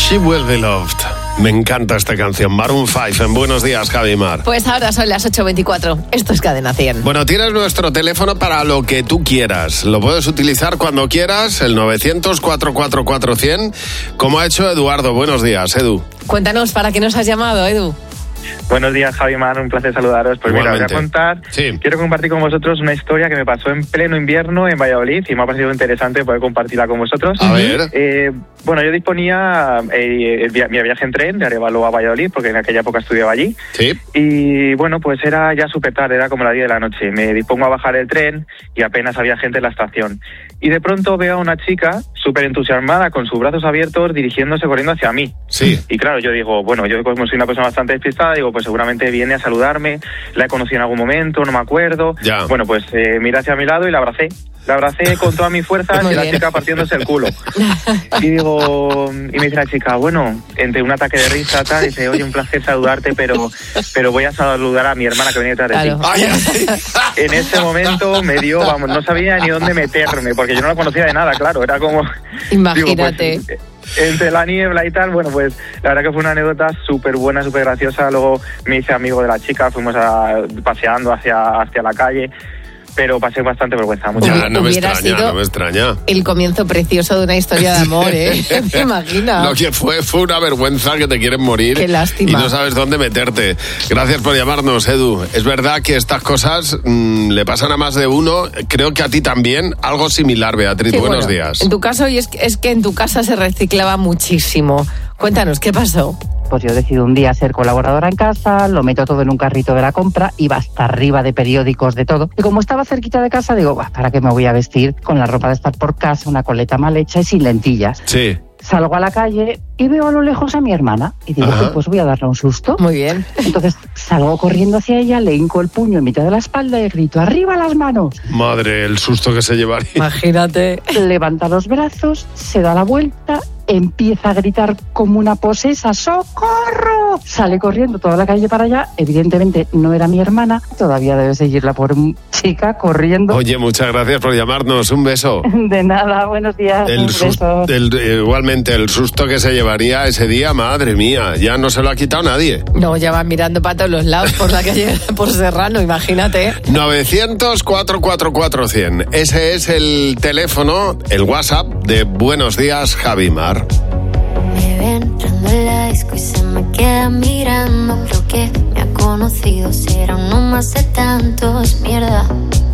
She Will Be Loved. Me encanta esta canción. Maroon 5 en Buenos Días, Javi Mar. Pues ahora son las 8:24. Esto es Cadena 100. Bueno, tienes nuestro teléfono para lo que tú quieras. Lo puedes utilizar cuando quieras, el 900-444-100, como ha hecho Eduardo. Buenos días, Edu. Cuéntanos, ¿para qué nos has llamado, Edu? Buenos días, Javi Mar, un placer saludaros. Pues Igualmente. Mira, os voy a contar, quiero compartir con vosotros una historia que me pasó en pleno invierno en Valladolid y me ha parecido interesante poder compartirla con vosotros. A ver. Bueno, yo disponía mi viaje en tren de Arévalo a Valladolid, porque en aquella época estudiaba allí. Sí. Y bueno, pues era ya súper tarde, era como las 10 de la noche. Me dispongo a bajar el tren y apenas había gente en la estación. Y de pronto veo a una chica súper entusiasmada, con sus brazos abiertos, dirigiéndose corriendo hacia mí. Sí. Y claro, yo digo, bueno, yo como soy una persona bastante despistada, digo, pues seguramente viene a saludarme, la he conocido en algún momento, no me acuerdo. Ya. Bueno, pues miré hacia mi lado y la abracé. La abracé con todas mis fuerzas y la chica partiéndose el culo. Y digo, y me dice la chica, bueno, entre un ataque de risa, tal, dice, oye, un placer saludarte, pero voy a saludar a mi hermana que viene detrás de ti. En ese momento me dio, vamos, no sabía ni dónde meterme, porque yo no la conocía de nada, claro, era como... Imagínate. Digo, pues, entre la niebla y tal, bueno, pues la verdad que fue una anécdota súper buena, súper graciosa. Luego me hice amigo de la chica, fuimos paseando hacia la calle, pero pasé bastante vergüenza. Ya, no me extraña. El comienzo precioso de una historia de amor, ¿eh? ¿Te imaginas? Lo que fue una vergüenza, que te quieren morir. Qué lástima. Y no sabes dónde meterte. Gracias por llamarnos, Edu. Es verdad que estas cosas le pasan a más de uno. Creo que a ti también. Algo similar, Beatriz. Sí, Buenos bueno, días. En tu caso, y es que en tu casa se reciclaba muchísimo. Cuéntanos, ¿qué pasó? Pues yo decido un día ser colaboradora en casa, lo meto todo en un carrito de la compra, iba hasta arriba de periódicos, de todo. Y como estaba cerquita de casa, digo, ¿para qué me voy a vestir con la ropa de estar por casa, una coleta mal hecha y sin lentillas? Sí. Salgo a la calle y veo a lo lejos a mi hermana y digo, pues voy a darle un susto. Muy bien. Entonces salgo corriendo hacia ella, le hinco el puño en mitad de la espalda y grito, ¡arriba las manos! Madre, el susto que se llevaría. Imagínate. Levanta los brazos, se da la vuelta, empieza a gritar como una posesa, ¡socorro! Sale corriendo toda la calle para allá. Evidentemente no era mi hermana, todavía debe seguirla por chica corriendo. Oye, muchas gracias por llamarnos. Un beso. De nada, buenos días. Igualmente, el susto que se llevaría ese día, madre mía, ya no se lo ha quitado nadie. No, ya van mirando para todos los lados por la calle, por Serrano, imagínate. 900-444-100. Ese es el teléfono, el WhatsApp de Buenos Días, Javi Mar. Me ve entrando en la disco y se me queda mirando. Creo que me ha conocido, será uno más de tantos, mierda.